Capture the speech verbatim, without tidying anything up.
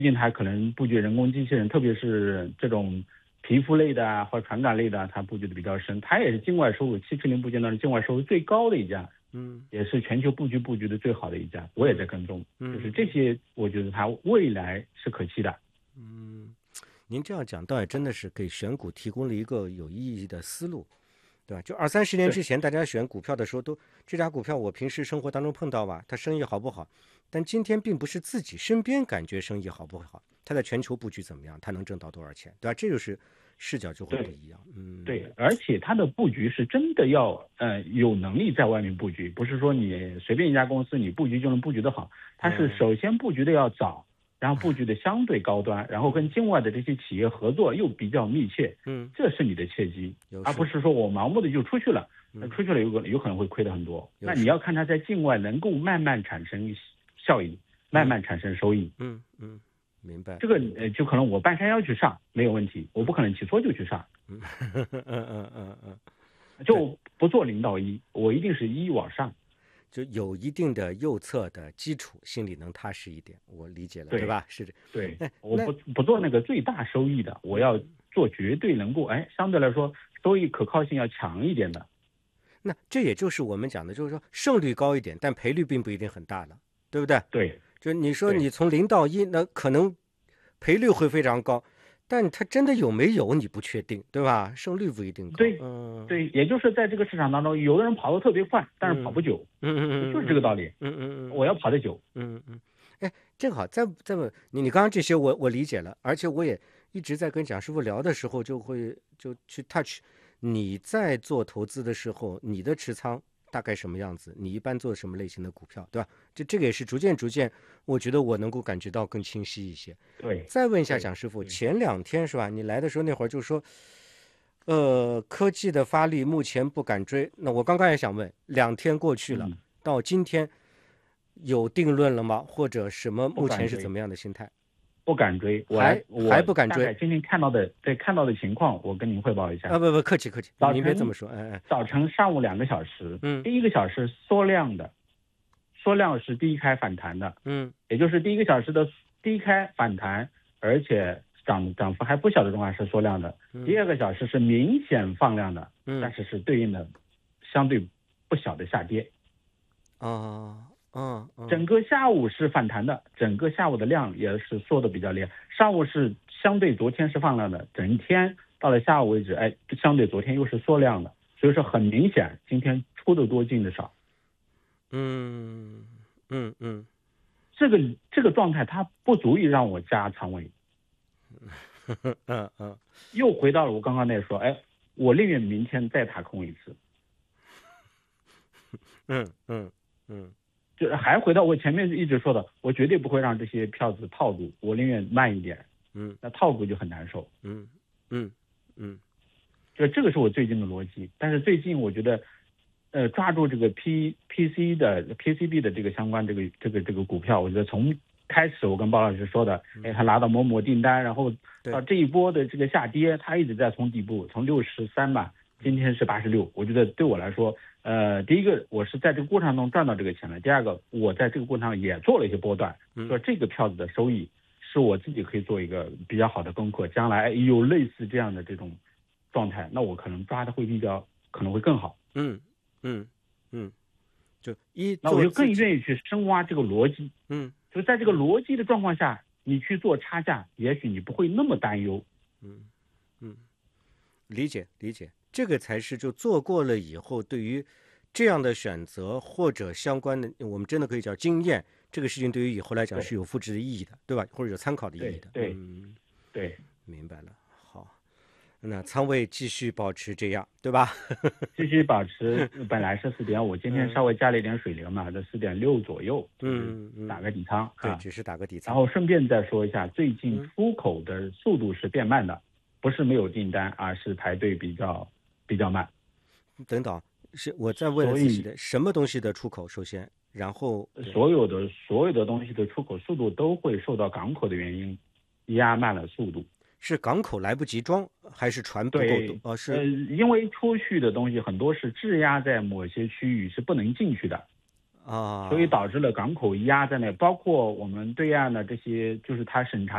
竟它可能布局人工机器人，特别是这种皮肤类的啊或者传感类的啊，它布局的比较深。它也是境外收入七七零部件当中境外收入最高的一家， 嗯， 也是全球布局布局的最好的一家，我也在跟踪。 嗯， 就是这些，我觉得它未来是可期的。 嗯，您这样讲倒也真的是给选股提供了一个有意义的思路。对吧？就二三十年之前，大家选股票的时候都，这家股票我平时生活当中碰到吧，它生意好不好？但今天并不是自己身边感觉生意好不好，它在全球布局怎么样，它能挣到多少钱，对吧？这就是视角就会不一样。嗯， 对，而且它的布局是真的要呃有能力在外面布局，不是说你随便一家公司你布局就能布局的好，它是首先布局的要早。然后布局的相对高端，然后跟境外的这些企业合作又比较密切， 嗯， 这是你的切机，而不是说我盲目的就出去了，那出去了有可有可能会亏的很多。那你要看它在境外能够慢慢产生效益，慢慢产生收益。 嗯嗯，明白。 这个呃就可能我半山腰去上没有问题，我不可能起初就去上。 嗯嗯嗯嗯嗯， 就不做零到一，我一定是一往上。 就有一定的右侧的基础，心里能踏实一点，我理解了， 对, 对吧？是的， 对，我不不做那个最大收益的，我要做绝对能够，哎，相对来说收益可靠性要强一点的。 那这也就是我们讲的，就是说胜率高一点，但赔率并不一定很大了，对不对？ 对， 就你说你从零到一，那可能赔率会非常高。但它真的有没有你不确定，对吧？胜率不一定高。 对， 嗯， 对，也就是在这个市场当中，有的人跑得特别快，但是跑不久。 嗯嗯嗯， 就是这个道理。 嗯嗯嗯， 我要跑得久。 嗯嗯，哎，正好再再问你，你刚刚这些我我理解了，而且我也一直在跟蒋师傅聊的时候，就会就去 touch 你在做投资的时候，你的持仓大概什么样子？你一般做什么类型的股票，对吧？这这个也是逐渐逐渐，我觉得我能够感觉到更清晰一些。 对， 再问一下蒋师傅，前两天是吧？你来的时候那会儿就说，呃，科技的发力目前不敢追。那我刚刚也想问，两天过去了， 嗯、 到今天有定论了吗？或者什么？目前是怎么样的心态？ 不敢追，我还还不敢追。 大概今天看到的，对看到的情况，我跟您汇报一下。 啊，不不，客气客气， 早您别这么说。哎哎， 早晨上午两个小时， 嗯， 第一个小时缩量的，缩量是低开反弹的， 嗯， 也就是第一个小时的低开反弹，而且涨涨幅还不小的状况是缩量的。 嗯、 第二个小时是明显放量的， 嗯， 但是是对应的相对不小的下跌。 啊。嗯， 整个下午是反弹的，整个下午的量也是缩的比较厉害。上午是相对昨天是放量的，整天到了下午为止，哎，相对昨天又是缩量的，所以说很明显，今天出的多进的少。 嗯嗯嗯， 这个这个状态它不足以让我加仓位。 嗯嗯， 又回到了我刚刚那说，哎，我宁愿明天再踏空一次。 嗯嗯嗯。 就还回到我前面一直说的，我绝对不会让这些票子套住，我宁愿慢一点。 嗯， 那套住就很难受。 嗯嗯嗯， 就这个是我最近的逻辑。但是最近我觉得，呃，抓住这个 P P C 的 P C B 的这个相关这个这个这个股票，我觉得从开始我跟包老师说的，哎，他拿到某某订单，然后到这一波的这个下跌，他一直在从底部，从六十三吧，今天是八十六。我觉得对我来说，呃，第一个我是在这个过程中赚到这个钱了，第二个我在这个过程上也做了一些波段，说这个票子的收益是我自己可以做一个比较好的功课，将来有类似这样的这种状态，那我可能抓的会比较可能会更好。 嗯嗯嗯，就一， 那我就更愿意去深挖这个逻辑。 嗯， 就在这个逻辑的状况下，你去做差价，也许你不会那么担忧。 嗯嗯，理解理解。这个才是就做过了以后，对于这样的选择或者相关的，我们真的可以叫经验，这个事情对于以后来讲是有复制的意义的，对吧？或者有参考的意义的。 对， 嗯， 对， 明白了。好，那仓位继续保持这样，对吧？ 继续保持，本来是四点五，今天稍微加了一点水流嘛，在四点六左右， 嗯嗯， 打个底仓， 对，只是打个底仓。 然后顺便再说一下，最近出口的速度是变慢的，不是没有订单，而是排队比较。比较慢。 等等，是我再问仔细的，什么东西的出口？首先，然后所有的所有的东西的出口速度都会受到港口的原因压慢了速度。 是港口来不及装，还是船不够多？哦，是呃，因为出去的东西很多是质押在某些区域是不能进去的。 啊， 所以导致了港口压在那，包括我们对岸的这些，就是它审查